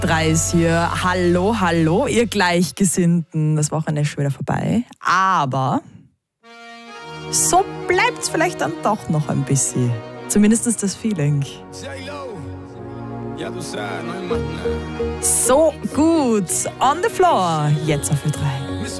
Ö3 ist hier. Hallo, hallo, ihr Gleichgesinnten. Das Wochenende ist schon wieder vorbei. Aber so bleibt's vielleicht dann doch noch ein bisschen. Zumindest das Feeling. So gut. On the floor. Jetzt auf Ö3.